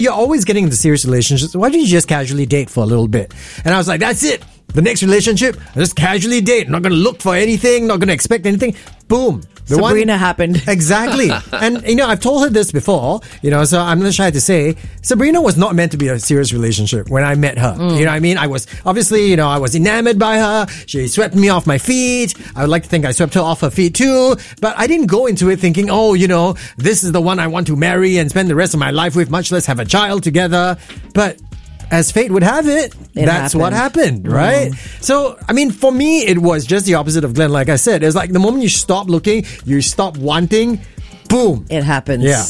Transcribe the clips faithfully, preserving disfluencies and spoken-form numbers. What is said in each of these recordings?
you're always getting into serious relationships. Why don't you just casually date for a little bit? And I was like, that's it. The next relationship, I just casually date. I'm not going to look for anything, not going to expect anything. Boom. The Sabrina one, happened. Exactly. And, you know, I've told her this before, you know, so I'm not shy to say, Sabrina was not meant to be a serious relationship when I met her. Mm. You know what I mean? I was, obviously, you know, I was enamored by her. She swept me off my feet. I would like to think I swept her off her feet too. But I didn't go into it thinking, oh, you know, this is the one I want to marry and spend the rest of my life with, much less have a child together. But as fate would have it, it that's happened. what happened, right? Mm. So, I mean, for me, it was just the opposite of Glenn. Like I said, it's like the moment you stop looking, you stop wanting, boom. It happens. Yeah.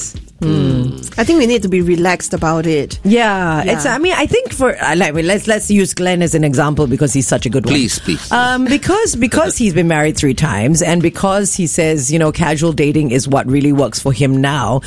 Mm. I think we need to be relaxed about it. Yeah, yeah. it's. I mean, I think for uh, like, let's let's use Glenn as an example because he's such a good one. Please, please. Um, because because he's been married three times, and because he says, you know, casual dating is what really works for him now.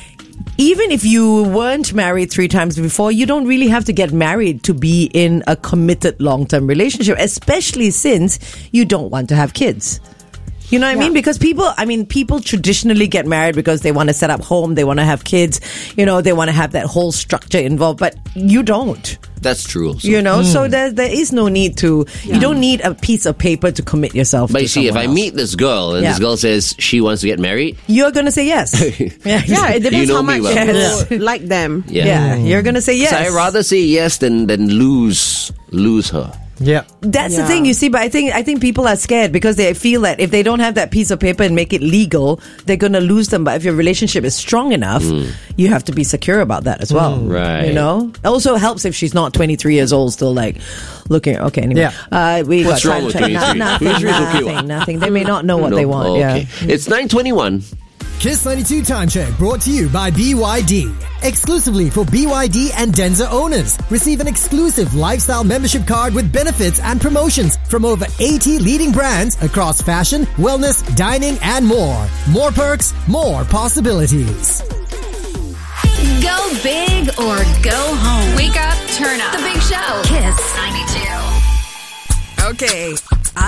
Even if you weren't married three times before, you don't really have to get married to be in a committed long-term relationship, especially since you don't want to have kids. You know what yeah. I mean? Because people, I mean, people traditionally get married because they want to set up home, they want to have kids, you know, they want to have that whole structure involved, but you don't. That's true also. You know, mm. so there there is no need to, yeah. you don't need a piece of paper to commit yourself but to you see, if I else. meet this girl and yeah. this girl says she wants to get married, you're going to say yes. yeah, yeah, it depends you know how much well. you yes. like them. Yeah, yeah you're going to say yes. So I'd rather say yes than, than lose lose her. Yeah. That's yeah. the thing, you see, but I think I think people are scared because they feel that if they don't have that piece of paper and make it legal, they're going to lose them. But if your relationship is strong enough, mm. you have to be secure about that as well. Mm. Right. You know? It also helps if she's not twenty-three years old, still like looking, okay, anyway. Yeah. Uh, we What's got wrong time with check. No, twenty-three? nothing, twenty-three is okay. nothing, nothing. They may not know what no. they want. Oh, okay. Yeah. It's nine twenty-one. Kiss ninety-two Time Check brought to you by B Y D. Exclusively for B Y D and Denza owners. Receive an exclusive lifestyle membership card with benefits and promotions from over eighty leading brands across fashion, wellness, dining, and more. More perks, more possibilities. Go big or go home. Wake up, turn up. The Big Show. Kiss ninety-two. Okay.